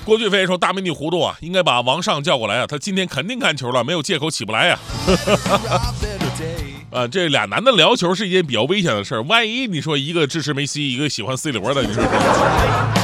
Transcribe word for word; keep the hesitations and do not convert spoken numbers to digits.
郭俊飞说：“大美女糊涂啊，应该把王上叫过来啊，他今天肯定看球了，没有借口起不来呀。”啊，这俩男的聊球是一件比较危险的事儿，万一你说一个支持梅西，一个喜欢 C 罗的，你说